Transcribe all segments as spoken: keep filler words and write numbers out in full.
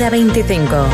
Hora veinticinco.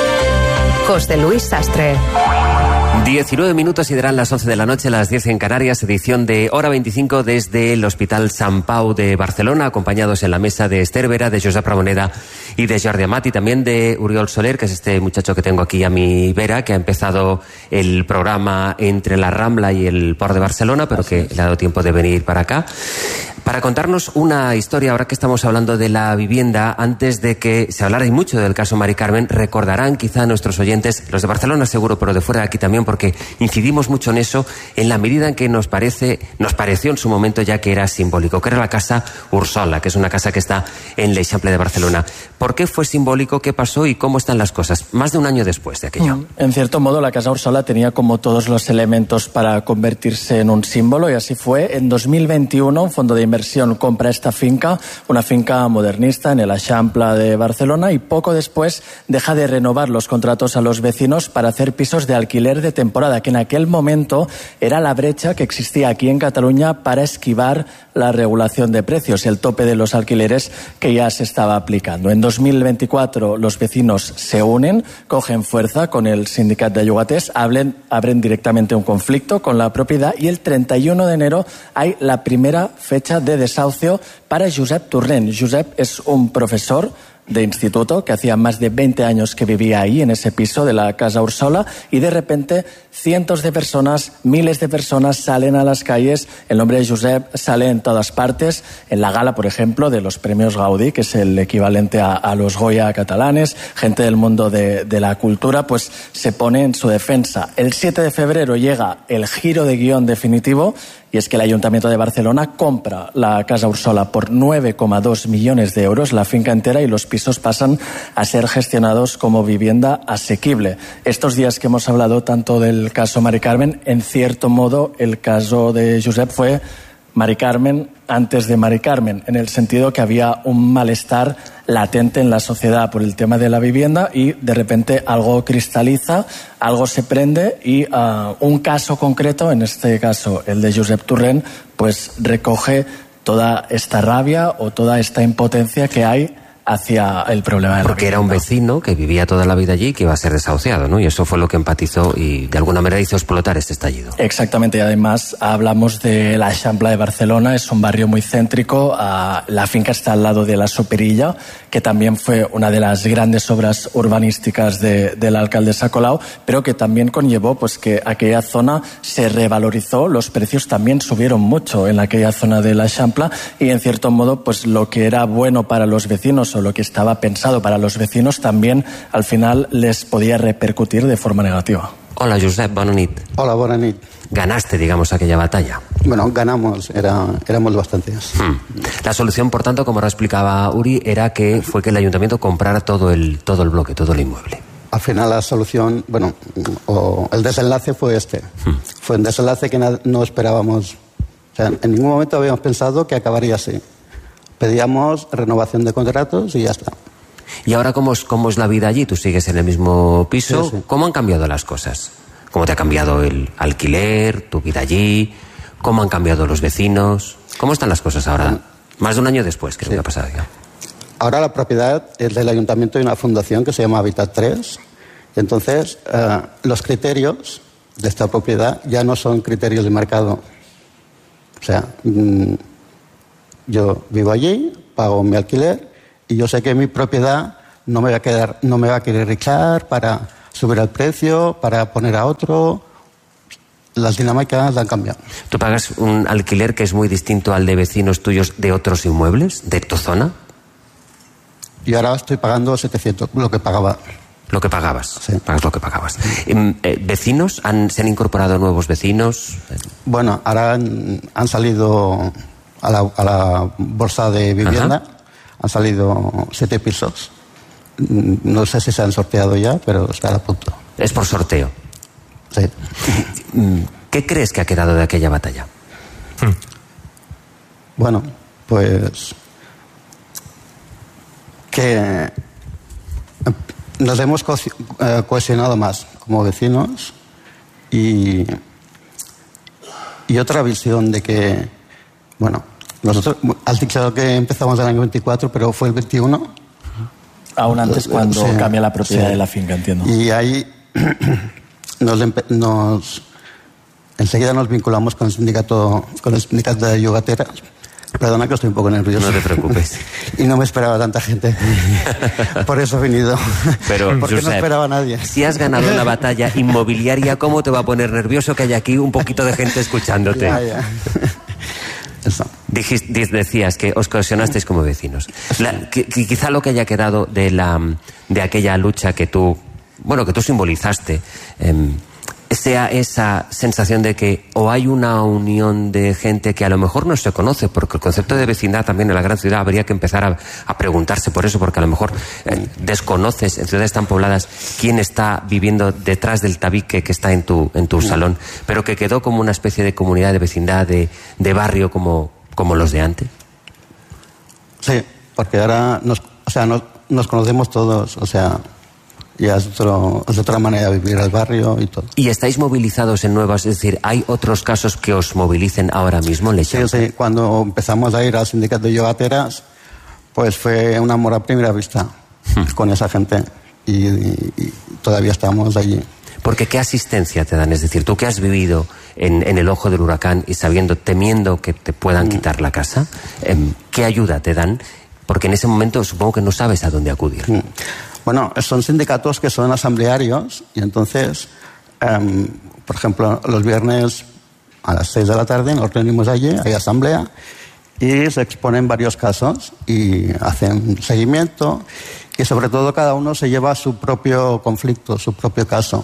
José Luis Sastre. diecinueve minutos y darán las once de la noche, las diez en Canarias, edición de Hora veinticinco desde el Hospital Sant Pau de Barcelona, acompañados en la mesa de Esther Vera, de Josep Ramoneda y de Jordi Amat, y también de Uriol Soler, que es este muchacho que tengo aquí a mi vera, que ha empezado el programa entre la Rambla y el Port de Barcelona, pero que le ha dado tiempo de venir para acá, para contarnos una historia. Ahora que estamos hablando de la vivienda, antes de que se hablara y mucho del caso Mari Carmen, recordarán quizá nuestros oyentes, los de Barcelona seguro, pero de fuera de aquí también, porque incidimos mucho en eso, en la medida en que nos parece, nos pareció en su momento ya que era simbólico, que era la casa Ursola, que es una casa que está en l'Eixample de Barcelona. ¿Por qué fue simbólico? ¿Qué pasó? ¿Y cómo están las cosas? Más de un año después de aquello. En cierto modo, la casa Ursola tenía como todos los elementos para convertirse en un símbolo, y así fue. En dos mil veintiuno, un fondo de inversión compra esta finca, una finca modernista en el Eixample de Barcelona, y poco después deja de renovar los contratos a los vecinos para hacer pisos de alquiler de temporada, que en aquel momento era la brecha que existía aquí en Cataluña para esquivar la regulación de precios, el tope de los alquileres que ya se estaba aplicando. En dos mil veinticuatro los vecinos se unen, cogen fuerza con el sindicat de llogaters, abren, abren directamente un conflicto con la propiedad, y el treinta y uno de enero hay la primera fecha de desahucio para Josep Torrent. Josep es un profesor de instituto que hacía más de veinte años que vivía ahí, en ese piso de la casa Ursola, y de repente cientos de personas, miles de personas salen a las calles. El nombre de Josep sale en todas partes, en la gala, por ejemplo, de los premios Gaudí, que es el equivalente a, a los Goya catalanes. Gente del mundo de, de la cultura pues se pone en su defensa. El siete de febrero llega el giro de guión definitivo, y es que el Ayuntamiento de Barcelona compra la casa Ursola por nueve coma dos millones de euros, la finca entera, y los pisos pasan a ser gestionados como vivienda asequible. Estos días que hemos hablado tanto del caso Mari Carmen, en cierto modo el caso de Josep fue Mari Carmen antes de Mari Carmen, en el sentido que había un malestar latente en la sociedad por el tema de la vivienda, y de repente algo cristaliza, algo se prende, y uh, un caso concreto, en este caso el de Josep Torrent, pues recoge toda esta rabia o toda esta impotencia que hay hacia el problema de la Porque era un vecino que vivía toda la vida allí, que iba a ser desahuciado, ¿no? Y eso fue lo que empatizó y de alguna manera hizo explotar este estallido. Exactamente, y además hablamos de la Eixample de Barcelona, es un barrio muy céntrico. La finca está al lado de la Soperilla, que también fue una de las grandes obras urbanísticas de, de la alcaldesa Colau, pero que también conllevó pues que aquella zona se revalorizó, los precios también subieron mucho en aquella zona de la Eixample, y en cierto modo pues lo que era bueno para los vecinos, lo que estaba pensado para los vecinos, también al final les podía repercutir de forma negativa. Hola, Josep, bona nit. Hola, bona nit. Ganaste, digamos, aquella batalla. Bueno, ganamos, era, éramos bastantes. Hmm. La solución, por tanto, como ahora explicaba Uri, era que fue que el ayuntamiento comprara todo el, todo el bloque, todo el inmueble. Al final la solución, bueno, o el desenlace fue este. Hmm. Fue un desenlace que no esperábamos. O sea, en ningún momento habíamos pensado que acabaría así. Pedíamos renovación de contratos y ya está. ¿Y ahora cómo es, cómo es la vida allí? ¿Tú sigues en el mismo piso? Sí, sí. ¿Cómo han cambiado las cosas? ¿Cómo te ha cambiado el alquiler, tu vida allí? ¿Cómo han cambiado los vecinos? ¿Cómo están las cosas ahora? Bueno, más de un año después, creo sí. que ha pasado ya. Ahora la propiedad es del ayuntamiento y una fundación que se llama Habitat tres. Entonces, eh, los criterios de esta propiedad ya no son criterios de mercado. O sea... Mmm, yo vivo allí, pago mi alquiler, y yo sé que mi propiedad no me va a quedar, no me va a querer echar para subir el precio, para poner a otro. Las dinámicas han cambiado. ¿Tú pagas un alquiler que es muy distinto al de vecinos tuyos de otros inmuebles, de tu zona? Yo ahora estoy pagando setecientos, lo que pagaba. Lo que pagabas, sí. Pagas lo que pagabas. Eh, ¿Vecinos? ¿Han, ¿Se han incorporado nuevos vecinos? Bueno, ahora han, han salido... A la, a la bolsa de vivienda. Ajá. Han salido siete pisos. No sé si se han sorteado ya, pero está a punto. Es por sorteo. Sí. ¿Qué crees que ha quedado de aquella batalla? Hmm. Bueno, pues que nos hemos co cohesionado más como vecinos, y, y otra visión de que, bueno, nosotros, has dicho que empezamos en el año veinticuatro, pero fue el veintiuno. Aún antes cuando sí, cambia la propiedad sí. de la finca, entiendo. Y ahí nos, nos enseguida nos vinculamos con el sindicato, con el sindicato de yogateras. Perdona que estoy un poco nervioso. No te preocupes. Y no me esperaba tanta gente. Por eso he venido. Pero, porque Josep, no esperaba a nadie. Si has ganado una batalla inmobiliaria, ¿cómo te va a poner nervioso que haya aquí un poquito de gente escuchándote? Ya, ya. Eso. Dijiste, decías que os cohesionasteis como vecinos. La, que, que quizá lo que haya quedado de, la, de aquella lucha que tú, bueno, que tú simbolizaste, eh, sea esa sensación de que o hay una unión de gente que a lo mejor no se conoce, porque el concepto de vecindad también en la gran ciudad habría que empezar a, a preguntarse por eso, porque a lo mejor eh, desconoces en ciudades tan pobladas quién está viviendo detrás del tabique que está en tu, en tu salón, pero que quedó como una especie de comunidad de vecindad, de, de barrio como, como los de antes. Sí, porque ahora nos, o sea, nos, nos conocemos todos, o sea... Ya es, otro, es otra manera de vivir el barrio y todo. ¿Y estáis movilizados en nuevas? Es decir, ¿hay otros casos que os movilicen ahora mismo? Sí, sí. Cuando empezamos a ir al sindicato de yogateras, pues fue un amor a primera vista hmm. con esa gente. Y, y, y todavía estamos allí. Porque ¿qué asistencia te dan? Es decir, tú que has vivido en, en el ojo del huracán y sabiendo, temiendo que te puedan hmm. quitar la casa, ¿qué ayuda te dan? Porque en ese momento supongo que no sabes a dónde acudir. Hmm. Bueno, son sindicatos que son asamblearios y entonces, um, por ejemplo, los viernes a las seis de la tarde nos reunimos allí, hay asamblea y se exponen varios casos y hacen seguimiento y sobre todo cada uno se lleva su propio conflicto, su propio caso.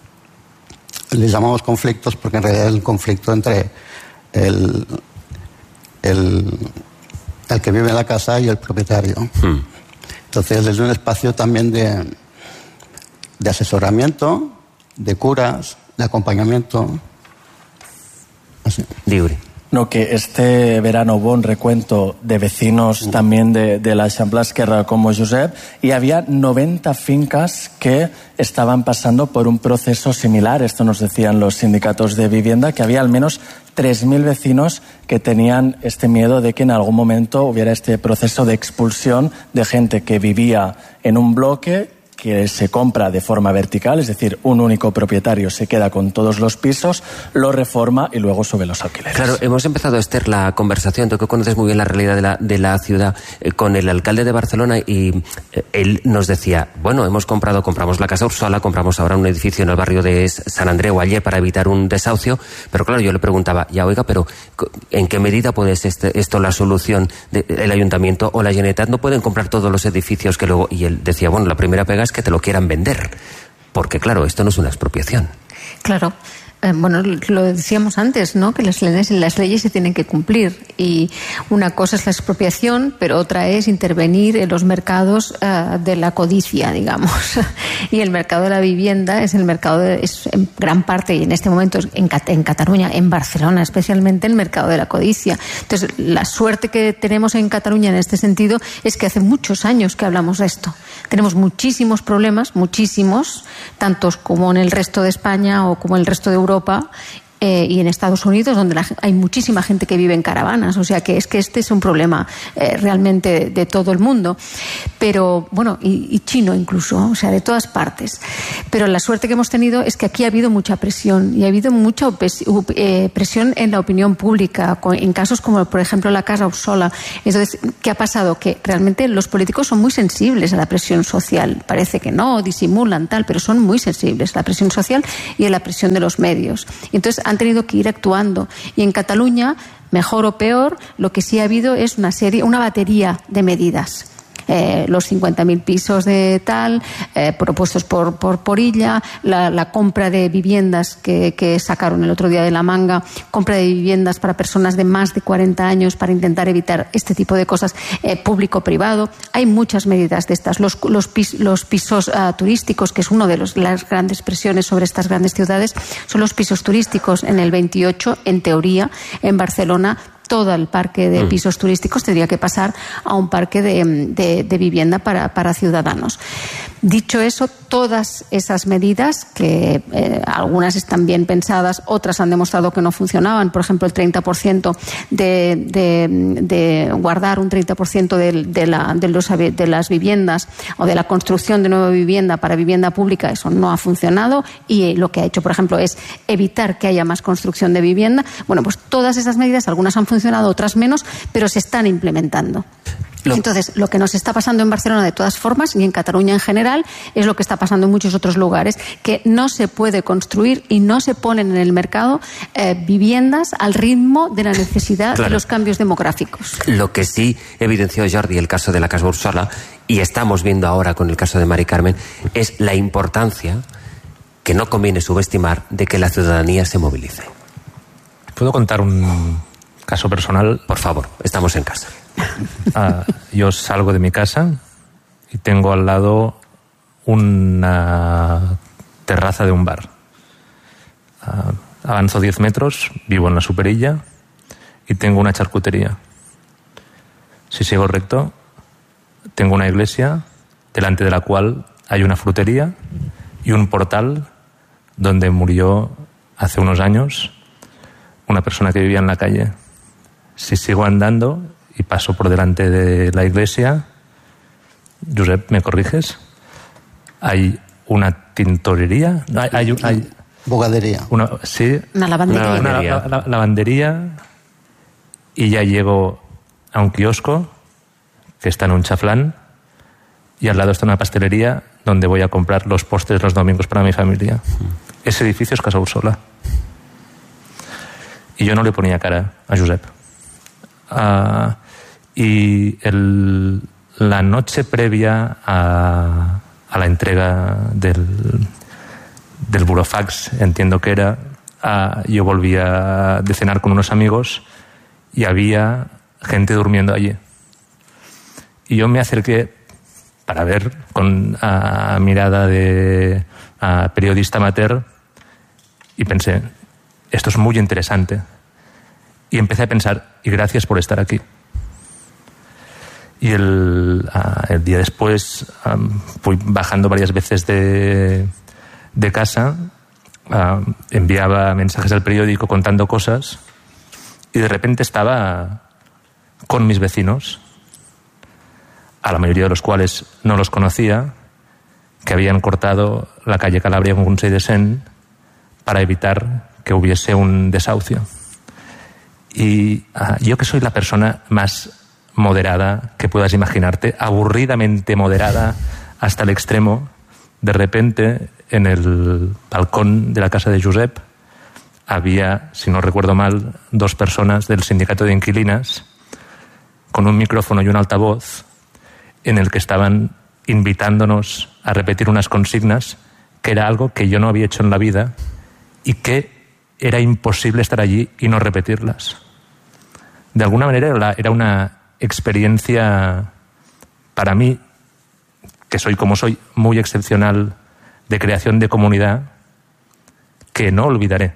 Les llamamos conflictos porque en realidad es el conflicto entre el, el, el que vive en la casa y el propietario. Hmm. Entonces es un espacio también de, de asesoramiento, de curas, de acompañamiento. Así. Libre. No, que este verano hubo un recuento de vecinos mm. también de, de la Eixample Esquerra como Josep y había noventa fincas que estaban pasando por un proceso similar. Esto nos decían los sindicatos de vivienda, que había al menos tres mil vecinos que tenían este miedo de que en algún momento hubiera este proceso de expulsión de gente que vivía en un bloque que se compra de forma vertical, es decir, un único propietario se queda con todos los pisos, lo reforma y luego sube los alquileres. Claro, hemos empezado, Esther, la conversación, tú que conoces muy bien la realidad de la, de la ciudad, eh, con el alcalde de Barcelona y eh, él nos decía, bueno, hemos comprado, compramos la Casa Úrsula, compramos ahora un edificio en el barrio de San Andreu ayer para evitar un desahucio, pero claro, yo le preguntaba, ya oiga, pero ¿en qué medida puede ser este, esto la solución del ayuntamiento o la Generalitat? ¿No pueden comprar todos los edificios que luego...? Y él decía, bueno, la primera pega es que te lo quieran vender, porque claro, esto no es una expropiación. Claro. Eh, bueno, lo decíamos antes, ¿no? Que las leyes, las leyes se tienen que cumplir y una cosa es la expropiación, pero otra es intervenir en los mercados uh, de la codicia, digamos. Y el mercado de la vivienda es el mercado, de, es en gran parte y en este momento en, Cat- en Cataluña, en Barcelona especialmente, el mercado de la codicia. Entonces, la suerte que tenemos en Cataluña en este sentido es que hace muchos años que hablamos de esto. Tenemos muchísimos problemas, muchísimos, tantos como en el resto de España o como en el resto de Europa. Europa eh, y en Estados Unidos, donde la, hay muchísima gente que vive en caravanas. O sea que es que este es un problema eh, realmente de, de todo el mundo. Pero, bueno, y, y chino incluso, o sea, de todas partes. Pero la suerte que hemos tenido es que aquí ha habido mucha presión y ha habido mucha eh, presión en la opinión pública, en casos como, por ejemplo, la Casa Úrsula. Entonces, ¿qué ha pasado? Que realmente los políticos son muy sensibles a la presión social. Parece que no, disimulan tal, pero son muy sensibles a la presión social y a la presión de los medios. Y entonces han tenido que ir actuando. Y en Cataluña, mejor o peor, lo que sí ha habido es una serie, una batería de medidas. Eh, los cincuenta mil pisos de tal, eh, propuestos por, por Porilla, la, la compra de viviendas que, que sacaron el otro día de la manga, compra de viviendas para personas de más de cuarenta años para intentar evitar este tipo de cosas, eh, público-privado. Hay muchas medidas de estas. Los, los, pis, los pisos uh, turísticos, que es una de los, las grandes presiones sobre estas grandes ciudades, son los pisos turísticos. En el veintiocho, en teoría, en Barcelona, todo el parque de pisos turísticos tendría que pasar a un parque de, de, de vivienda para, para ciudadanos. Dicho eso, todas esas medidas, que eh, algunas están bien pensadas, otras han demostrado que no funcionaban, por ejemplo, el treinta por ciento de, de, de guardar un treinta por ciento de, de, la, de, los, de las viviendas o de la construcción de nueva vivienda para vivienda pública, eso no ha funcionado, y lo que ha hecho, por ejemplo, es evitar que haya más construcción de vivienda. Bueno, pues todas esas medidas, algunas han funcionado, otras menos, pero se están implementando. Lo... Entonces, lo que nos está pasando en Barcelona de todas formas y en Cataluña en general es lo que está pasando en muchos otros lugares, que no se puede construir y no se ponen en el mercado eh, viviendas al ritmo de la necesidad claro. de los cambios demográficos. Lo que sí evidenció Jordi el caso de la Casa Úrsula, y estamos viendo ahora con el caso de Mari Carmen, es la importancia que no conviene subestimar de que la ciudadanía se movilice. ¿Puedo contar un caso personal? Por favor, estamos en casa. Uh, yo salgo de mi casa y tengo al lado una terraza de un bar. Uh, avanzo diez metros, vivo en la Superilla y tengo una charcutería. Si sigo recto, tengo una iglesia delante de la cual hay una frutería y un portal donde murió hace unos años una persona que vivía en la calle. Si sigo andando y paso por delante de la iglesia, Josep, ¿me corriges? Hay una tintorería, hay, hay, hay bogadería, una, sí, una lavandería, una, una, la, la, lavandería, y ya llego a un kiosco que está en un chaflán y al lado está una pastelería donde voy a comprar los postres los domingos para mi familia. Ese edificio es Casa Úrsula. Y yo no le ponía cara a Josep. Uh, y el, la noche previa a, a la entrega del, del burofax, entiendo que era, uh, yo volvía de cenar con unos amigos y había gente durmiendo allí. Y yo me acerqué para ver con uh, mirada de uh, periodista amateur y pensé, esto es muy interesante. Y empecé a pensar, y gracias por estar aquí. Y el, uh, el día después um, fui bajando varias veces de, de casa, uh, enviaba mensajes al periódico contando cosas, y de repente estaba con mis vecinos, a la mayoría de los cuales no los conocía, que habían cortado la calle Calabria con Consell de Cent para evitar que hubiese un desahucio. Y uh, yo, que soy la persona más moderada que puedas imaginarte, aburridamente moderada hasta el extremo, de repente en el balcón de la casa de Josep había, si no recuerdo mal, dos personas del sindicato de inquilinas con un micrófono y un altavoz en el que estaban invitándonos a repetir unas consignas, que era algo que yo no había hecho en la vida y que era imposible estar allí y no repetirlas. De alguna manera era una experiencia, para mí, que soy como soy, muy excepcional, de creación de comunidad, que no olvidaré.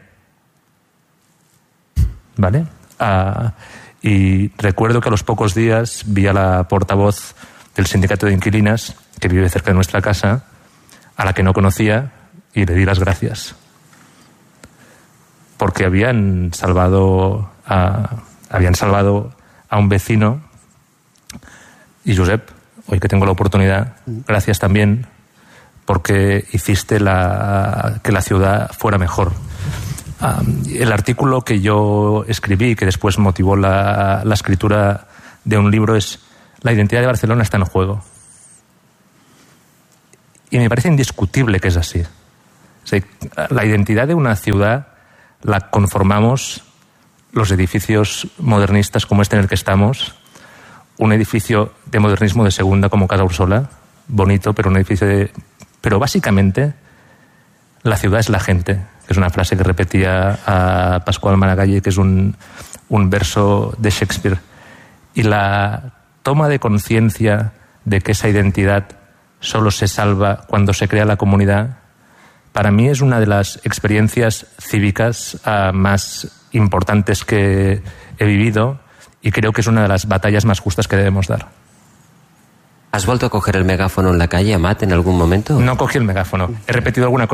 ¿Vale? Uh, y recuerdo que a los pocos días vi a la portavoz del sindicato de inquilinas, que vive cerca de nuestra casa, a la que no conocía, y le di las gracias. Porque habían salvado a, habían salvado a un vecino. Y Josep, hoy que tengo la oportunidad, gracias también, porque hiciste la, que la ciudad fuera mejor. Um, el artículo que yo escribí, que después motivó la, la escritura de un libro, es La identidad de Barcelona está en juego. Y me parece indiscutible que es así. O sea, la identidad de una ciudad la conformamos los edificios modernistas como este en el que estamos, un edificio de modernismo de segunda como Casa Úrsula, bonito, pero un edificio de... Pero básicamente la ciudad es la gente, que es una frase que repetía a Pascual Maragall, que es un, un verso de Shakespeare. Y la toma de conciencia de que esa identidad solo se salva cuando se crea la comunidad, para mí es una de las experiencias cívicas uh, más importantes que he vivido, y creo que es una de las batallas más justas que debemos dar. ¿Has vuelto a coger el megáfono en la calle, Amat, en algún momento? No cogí el megáfono. He repetido alguna cosa.